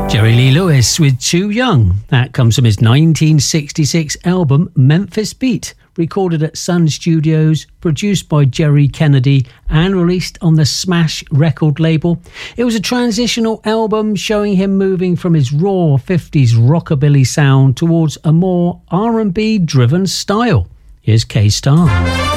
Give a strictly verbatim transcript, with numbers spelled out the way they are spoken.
Jerry Lee Lewis with Too Young. That comes from his nineteen sixty-six album Memphis Beat, recorded at Sun Studios, produced by Jerry Kennedy and released on the Smash record label. It was a transitional album showing him moving from his raw fifties rockabilly sound towards a more R and B driven style. Here's K-Star.